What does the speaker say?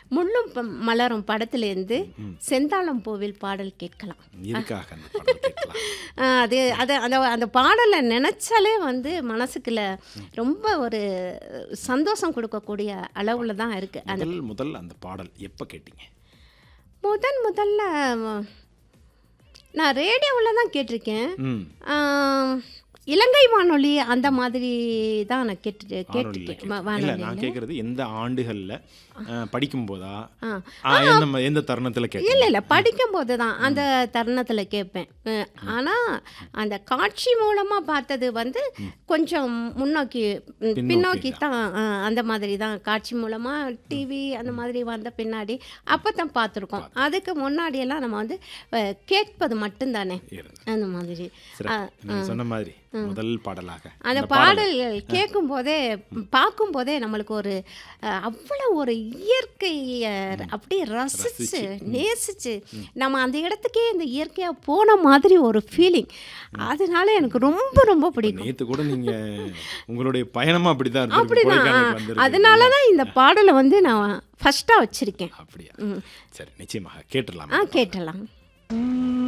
முள்ளும் மலரும் படத்துலேருந்து செந்தாளம் பூவில் பாடல் கேட்கலாம். இதுக்காக அந்த பாடல் கேட்கலாம். அது அது அந்த அந்த பாடலை நினச்சாலே வந்து மனசுக்குள்ள ரொம்ப ஒரு சந்தோஷம் கொடுக்கக்கூடிய அளவில் தான் இருக்குது. அந்த முதல் அந்த பாடல் எப்போ கேட்டீங்க? முதல்ல நான் ரேடியோவில் தான் கேட்டிருக்கேன். இலங்கை வானொலி அந்த மாதிரி தான் நான் கேட்டிருக்கேன். இல்லை, நான் கேட்குறது எந்த ஆண்டுகளில் படிக்கும் போதா எந்த தருணத்தில் கேட்க? இல்லை படிக்கும் போது தான் அந்த தருணத்தில் கேட்பேன். ஆனால் அந்த காட்சி மூலமாக பார்த்தது வந்து கொஞ்சம் பின்னோக்கி தான், அந்த மாதிரி தான் காட்சி மூலமாக டிவி அந்த மாதிரி வந்த பின்னாடி அப்போ தான் பார்த்துருக்கோம். அதுக்கு முன்னாடியெல்லாம் நம்ம வந்து கேட்பது மட்டும்தானே அந்த மாதிரி. சொன்ன மாதிரி முதல் பாடலாக அந்த பாடல் கேட்கும் போதே பார்க்கும் போதே நம்மளுக்கு ஒரு அவ்வளோ ஒரு இயற்கையை அப்படியே ரசிச்சு நேசிச்சு நம்ம அந்த இடத்துக்கே இந்த இயற்கையாக போன மாதிரி ஒரு ஃபீலிங். அதனால எனக்கு ரொம்ப ரொம்ப பிடிக்கும். நேற்று கூட நீங்க உங்களுடைய பயணமா அப்படிதான் அதனால தான் இந்த பாடலை வந்து நான் ஃபர்ஸ்ட்டாக வச்சிருக்கேன். அப்படியா? சரி, நிச்சயமாக கேட்டுடலாம். கேட்டலாம்.